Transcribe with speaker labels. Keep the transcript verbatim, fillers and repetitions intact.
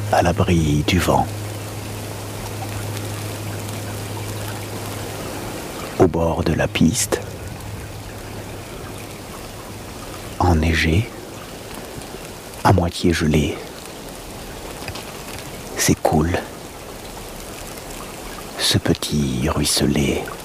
Speaker 1: à l'abri du vent. Au bord de la piste, enneigé, à moitié gelé, s'écoule ce petit ruisselet.